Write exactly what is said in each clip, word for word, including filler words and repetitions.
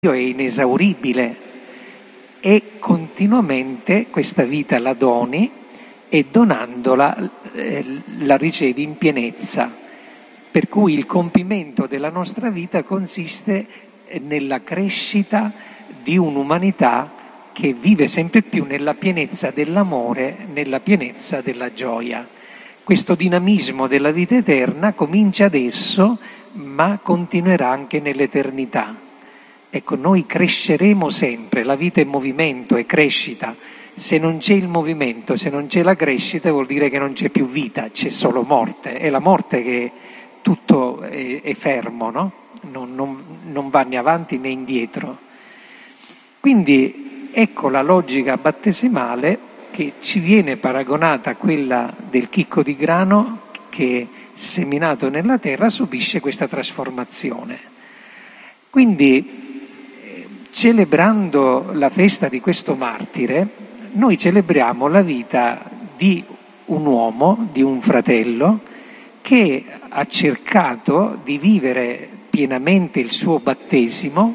Dio è inesauribile e continuamente questa vita la doni e donandola eh, la ricevi in pienezza. Per cui il compimento della nostra vita consiste nella crescita di un'umanità che vive sempre più nella pienezza dell'amore, nella pienezza della gioia. Questo dinamismo della vita eterna comincia adesso, ma continuerà anche nell'eternità. Ecco, noi cresceremo sempre, la vita è movimento, è crescita. Se non c'è il movimento, se non c'è la crescita, vuol dire che non c'è più vita, c'è solo morte. È la morte che tutto è, è fermo, no? Non, non, non va né avanti né indietro. Quindi ecco la logica battesimale che ci viene paragonata a quella del chicco di grano che, seminato nella terra, subisce questa trasformazione. Quindi, celebrando la festa di questo martire, noi celebriamo la vita di un uomo, di un fratello, che ha cercato di vivere pienamente il suo battesimo,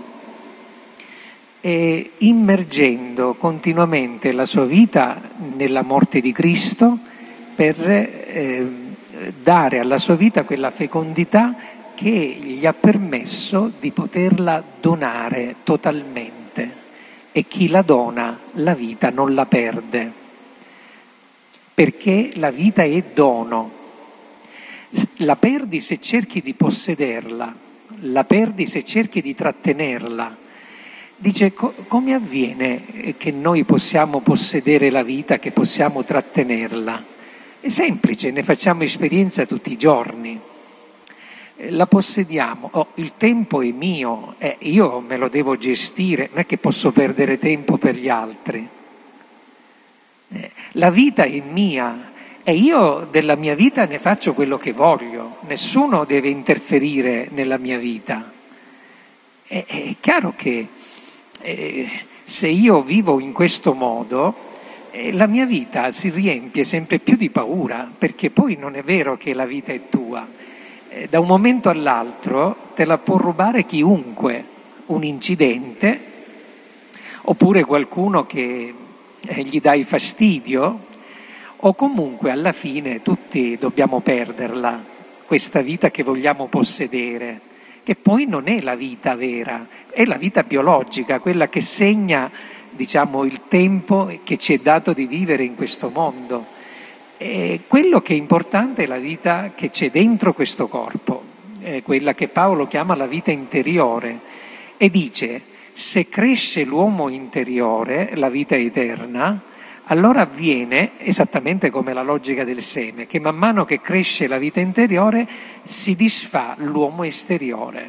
e immergendo continuamente la sua vita nella morte di Cristo per eh, dare alla sua vita quella fecondità che gli ha permesso di poterla donare totalmente, e chi la dona la vita non la perde, perché la vita è dono. La perdi se cerchi di possederla, la perdi se cerchi di trattenerla. Dice, co- come avviene che noi possiamo possedere la vita, che possiamo trattenerla? È semplice, ne facciamo esperienza tutti i giorni. La possediamo, oh, il tempo è mio, eh, io me lo devo gestire, non è che posso perdere tempo per gli altri. Eh, la vita è mia e io della mia vita ne faccio quello che voglio, nessuno deve interferire nella mia vita. Eh, è chiaro che eh, se io vivo in questo modo, eh, la mia vita si riempie sempre più di paura, perché poi non è vero che la vita è tua. Da un momento all'altro te la può rubare chiunque, un incidente, oppure qualcuno che gli dai fastidio, o comunque alla fine tutti dobbiamo perderla, questa vita che vogliamo possedere, che poi non è la vita vera, è la vita biologica, quella che segna, diciamo, il tempo che ci è dato di vivere in questo mondo. E quello che è importante è la vita che c'è dentro questo corpo, è quella che Paolo chiama la vita interiore, e dice: se cresce l'uomo interiore, la vita eterna, allora avviene esattamente come la logica del seme, che man mano che cresce la vita interiore si disfà l'uomo esteriore.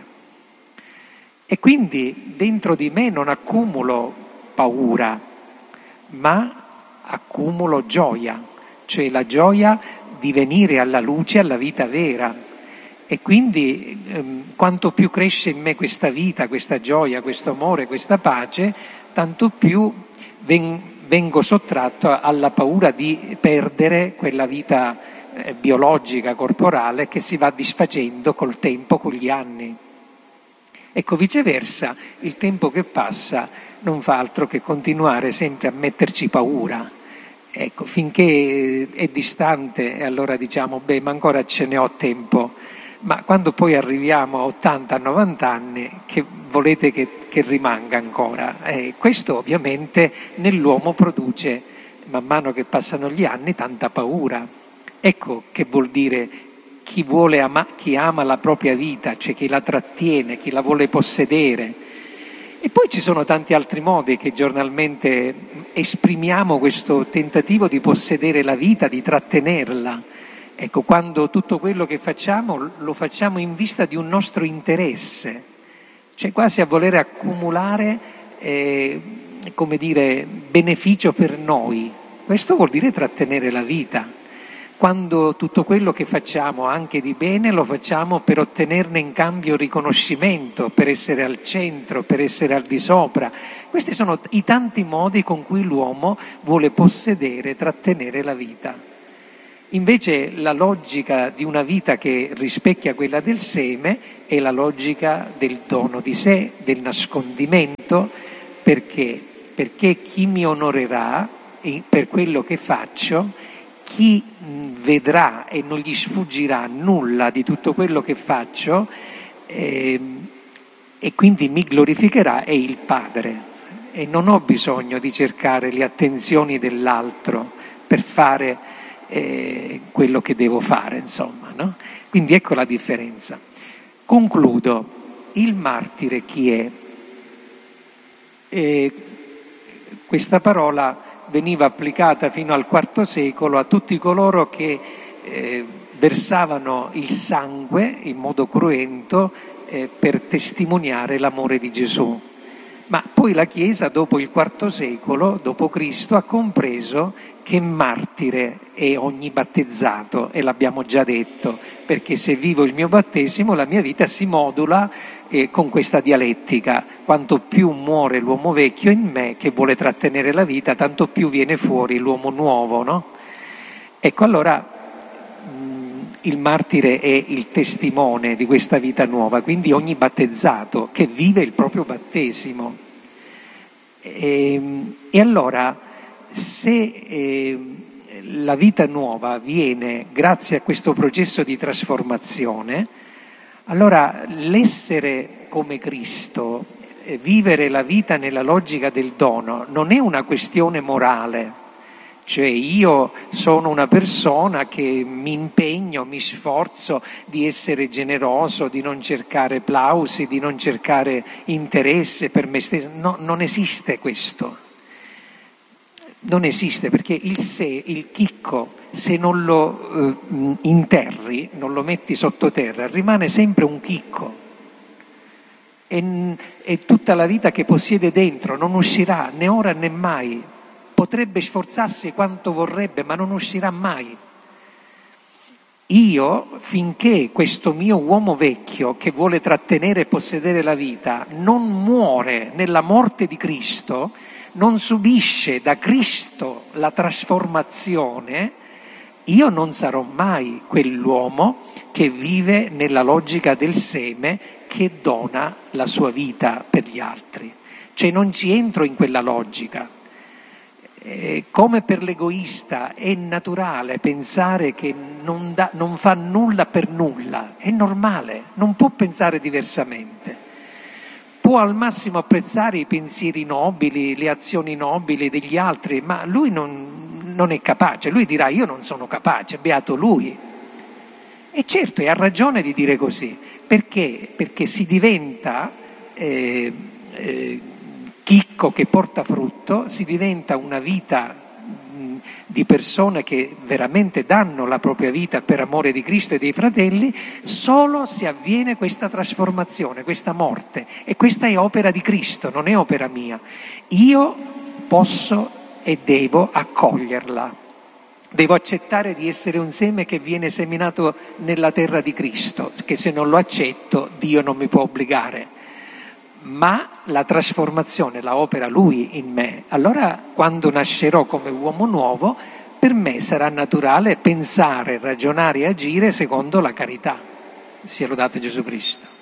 E quindi dentro di me non accumulo paura, ma accumulo gioia. Cioè la gioia di venire alla luce, alla vita vera. E quindi ehm, quanto più cresce in me questa vita, questa gioia, questo amore, questa pace, tanto più ven- vengo sottratto alla paura di perdere quella vita eh, biologica, corporale, che si va disfacendo col tempo, con gli anni. Ecco, viceversa, il tempo che passa non fa altro che continuare sempre a metterci paura. Ecco, finché è distante, allora diciamo, beh, ma ancora ce ne ho tempo. Ma quando poi arriviamo a ottanta novanta anni, che volete che, che rimanga ancora? Eh, questo ovviamente nell'uomo produce, man mano che passano gli anni, tanta paura. Ecco che vuol dire chi vuole ama, chi ama la propria vita, cioè chi la trattiene, chi la vuole possedere. E poi ci sono tanti altri modi che giornalmente esprimiamo questo tentativo di possedere la vita, di trattenerla. Ecco, quando tutto quello che facciamo lo facciamo in vista di un nostro interesse, cioè quasi a voler accumulare, eh, come dire, beneficio per noi. Questo vuol dire trattenere la vita. Quando tutto quello che facciamo, anche di bene, lo facciamo per ottenerne in cambio riconoscimento, per essere al centro, per essere al di sopra. Questi sono i tanti modi con cui l'uomo vuole possedere, trattenere la vita. Invece la logica di una vita che rispecchia quella del seme è la logica del dono di sé, del nascondimento. Perché? Perché chi mi onorerà per quello che faccio, chi vedrà e non gli sfuggirà nulla di tutto quello che faccio, eh, e quindi mi glorificherà, è il Padre. E non ho bisogno di cercare le attenzioni dell'altro per fare eh, quello che devo fare, insomma, no? Quindi ecco la differenza. Concludo. Il martire chi è? Eh, questa parola veniva applicata fino al quarto secolo a tutti coloro che eh, versavano il sangue in modo cruento eh, per testimoniare l'amore di Gesù. Ma poi la Chiesa, dopo il quarto secolo, dopo Cristo, ha compreso che martire è ogni battezzato, e l'abbiamo già detto, perché se vivo il mio battesimo la mia vita si modula eh, con questa dialettica. Quanto più muore l'uomo vecchio in me che vuole trattenere la vita, tanto più viene fuori l'uomo nuovo, no? Ecco, allora mh, il martire è il testimone di questa vita nuova, quindi ogni battezzato che vive il proprio battesimo. E, e allora, se eh, la vita nuova avviene grazie a questo processo di trasformazione, allora l'essere come Cristo, eh, vivere la vita nella logica del dono, non è una questione morale. Cioè io sono una persona che mi impegno, mi sforzo di essere generoso, di non cercare plausi, di non cercare interesse per me stesso. No, non esiste questo. Non esiste, perché il sé, il chicco, se non lo eh, interri, non lo metti sottoterra, rimane sempre un chicco. E, e tutta la vita che possiede dentro non uscirà né ora né mai. Potrebbe sforzarsi quanto vorrebbe, ma non uscirà mai. Io, finché questo mio uomo vecchio che vuole trattenere e possedere la vita non muore nella morte di Cristo, non subisce da Cristo la trasformazione, io non sarò mai quell'uomo che vive nella logica del seme che dona la sua vita per gli altri. Cioè non ci entro in quella logica. Eh, come per l'egoista è naturale pensare che non, da, non fa nulla per nulla, è normale, non può pensare diversamente. Può al massimo apprezzare i pensieri nobili, le azioni nobili degli altri, ma lui non, non è capace, lui dirà io non sono capace, beato lui. E certo, e ha ragione di dire così, perché? Perché si diventa eh, eh, chicco che porta frutto, si diventa una vita mh, di persone che veramente danno la propria vita per amore di Cristo e dei fratelli, solo se avviene questa trasformazione, questa morte. E questa è opera di Cristo, non è opera mia. Io posso e devo accoglierla. Devo accettare di essere un seme che viene seminato nella terra di Cristo, che se non lo accetto Dio non mi può obbligare. Ma la trasformazione la opera Lui in me. Allora, quando nascerò come uomo nuovo, per me sarà naturale pensare, ragionare e agire secondo la carità. Sia lodato Gesù Cristo.